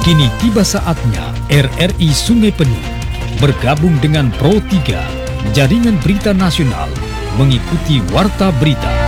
Kini tiba saatnya RRI Sungai Penuh bergabung dengan Pro 3, Jaringan Berita Nasional, mengikuti Warta Berita.